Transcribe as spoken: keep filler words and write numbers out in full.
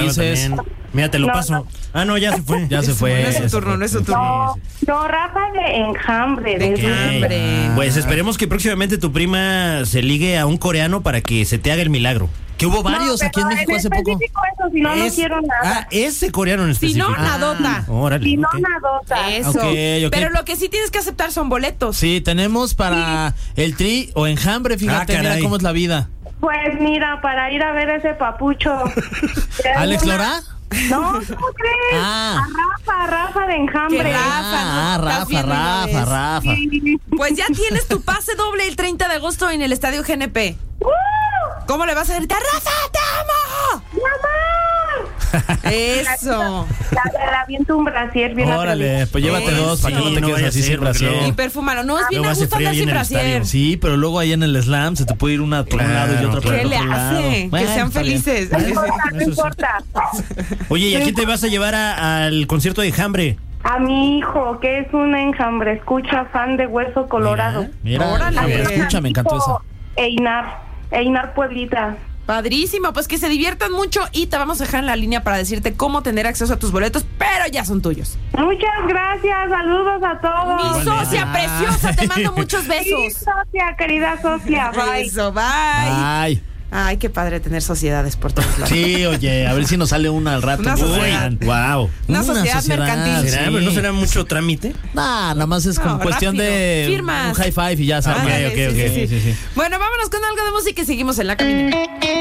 dices? También. Mira, te lo No, paso. no. Ah, no, ya se fue. Ya se fue. No es su turno, no es su turno. No, no, Rafa de Enjambre. De De Enjambre. Pues esperemos que próximamente tu prima se ligue a un coreano para que se te haga el milagro. Que hubo varios No, aquí en pero México hace poco. específico eso, si no, no Es- quiero nada. Ah, ese coreano en Si específico. no, nadota. Ah, órale. Si no, ok. nadota. Eso. Ok, ok. Pero lo que sí tienes que aceptar son boletos. Sí, tenemos para el Tri o Enjambre, fíjate, Ah, mira caray. cómo es la vida. Pues mira, para ir a ver ese papucho. ¿Alex Una- Lora? No, ¿cómo crees? Ah. A Rafa, Rafa de Enjambre. Que Rafa, Ah, ¿no? Estás Rafa, viendo una Rafa, vez. Rafa. Sí. Pues ya tienes tu pase doble el treinta de agosto en el Estadio G N P. ¡Uh! ¿Cómo le vas a gritar? ¡Rafa, te amo! ¡Mi amor! Eso. La, la, la aviento un brasier bien Órale, atrevido. pues llévate Eh, dos para sí, que no te no quedes vaya a así ser, sin porque brasier. luego- Y perfúmalo. No, es bien Luego a hace gusto frío andar ahí sin en el brasier. estadio. Sí, pero luego ahí en el slam se te puede ir una por un lado y Claro, otra por ¿Qué el le otro lado. hace? Bueno, Que sean está bien. felices. No importa, no Eso sí. importa. Oye, ¿y a quién te vas a llevar a- al concierto de Enjambre? A mi hijo, que es un enjambre, escucha, fan de Hueso Colorado. Mira, Órale. a ver, escucha, me encantó esa. Einar, Einar Pueblita. Padrísimo, pues que se diviertan mucho y te vamos a dejar en la línea para decirte cómo tener acceso a tus boletos, pero ya son tuyos. Muchas gracias, saludos a todos. Mi socia Ah. preciosa, te mando muchos Sí, besos. socia, querida socia, bye. Eso, bye. Ay, Ay, qué padre tener sociedades por todos lados. sí, oye, a ver si nos sale una al rato. Una Uy, sociedad. Wow. Una sociedad mercantil. ¿Será? sí. ¿Pero no será mucho trámite? Nah, nada más es como No, cuestión rápido. de Firmas. un high five y ya sabes. Ándale, ok, sí, ok. sí, sí. Sí, sí, sí. Bueno, vámonos con algo de música y seguimos en la caminera.